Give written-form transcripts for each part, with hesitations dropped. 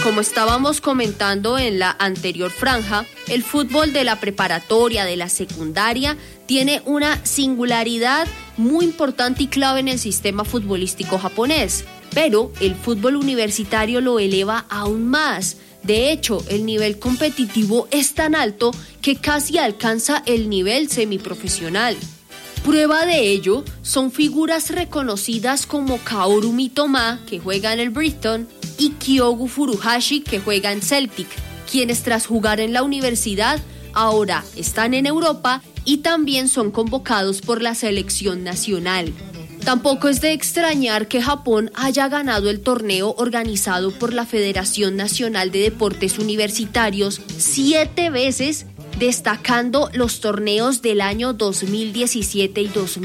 Como estábamos comentando en la anterior franja, el fútbol de la preparatoria, de la secundaria, tiene una singularidad muy importante y clave en el sistema futbolístico japonés, pero el fútbol universitario lo eleva aún más. De hecho, el nivel competitivo es tan alto que casi alcanza el nivel semiprofesional. Prueba de ello son figuras reconocidas como Kaoru Mitoma, que juega en el Brighton, y Kyogo Furuhashi, que juega en Celtic, quienes tras jugar en la universidad ahora están en Europa y también son convocados por la selección nacional. Tampoco es de extrañar que Japón haya ganado el torneo organizado por la Federación Nacional de Deportes Universitarios 7 veces, destacando los torneos del año 2017 y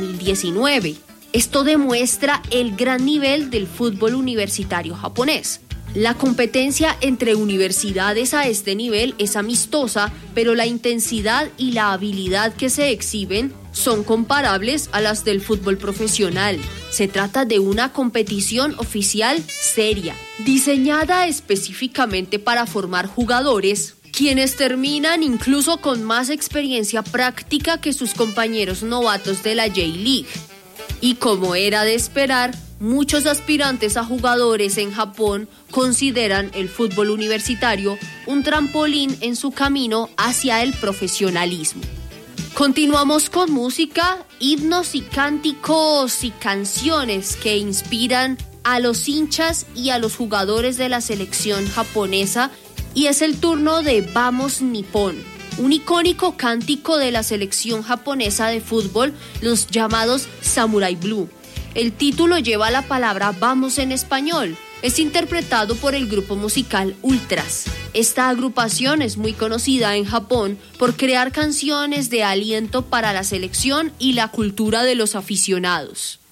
2019. Esto demuestra el gran nivel del fútbol universitario japonés. La competencia entre universidades a este nivel es amistosa, pero la intensidad y la habilidad que se exhiben son comparables a las del fútbol profesional. Se trata de una competición oficial seria, diseñada específicamente para formar jugadores, quienes terminan incluso con más experiencia práctica que sus compañeros novatos de la J-League. Y como era de esperar, muchos aspirantes a jugadores en Japón consideran el fútbol universitario un trampolín en su camino hacia el profesionalismo. Continuamos con música, himnos y cánticos y canciones que inspiran a los hinchas y a los jugadores de la selección japonesa, y es el turno de Vamos Nippon, un icónico cántico de la selección japonesa de fútbol, los llamados Samurai Blue. El título lleva la palabra Vamos en español. Es interpretado por el grupo musical Ultras. Esta agrupación es muy conocida en Japón por crear canciones de aliento para la selección y la cultura de los aficionados.